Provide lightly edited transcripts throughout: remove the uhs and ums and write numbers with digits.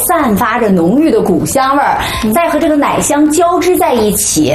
散发着浓郁的谷香味儿，再和这个奶香交织在一起，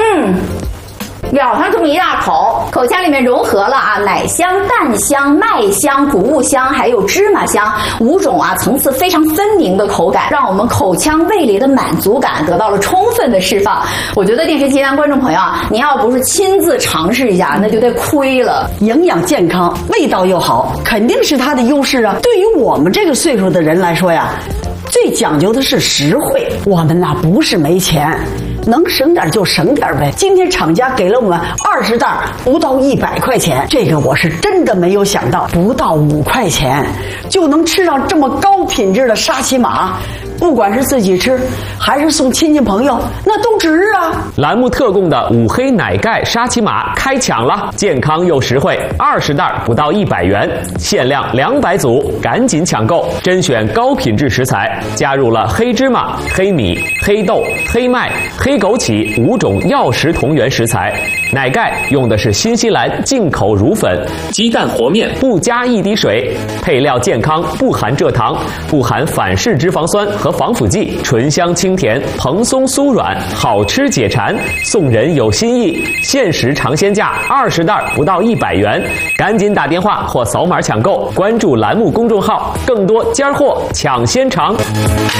咬上这么一大口，口腔里面融合了奶香、蛋香、麦香、谷物香，还有芝麻香5种层次非常分明的口感，让我们口腔味蕾的满足感得到了充分的释放。我觉得电视机前观众朋友您要不是亲自尝试一下，那就得亏了。 营养健康，味道又好，肯定是它的优势啊。对于我们这个岁数的人来说呀，最讲究的是实惠。我们不是没钱，能省点就省点呗。今天厂家给了我们20袋，不到100块钱，这个我是真的没有想到，不到5块钱就能吃上这么高品质的沙琪玛。不管是自己吃还是送亲戚朋友，那都值啊。 栏目特供的5黑奶盖沙琪玛开抢了，健康又实惠，20袋不到100元，限量200组，赶紧抢购！甄选高品质食材，加入了黑芝麻、黑米、黑豆、黑麦、黑枸杞5种药食同源食材。奶盖用的是新西兰进口乳粉，鸡蛋和面不加1滴水，配料健康，不含蔗糖，不含反式脂肪酸和防腐剂，醇香清甜，蓬松酥软，好吃解馋。送人有心意，限时尝鲜价，20袋不到100元，赶紧打电话或扫码抢购，关注栏目公众号，更多尖货抢先尝。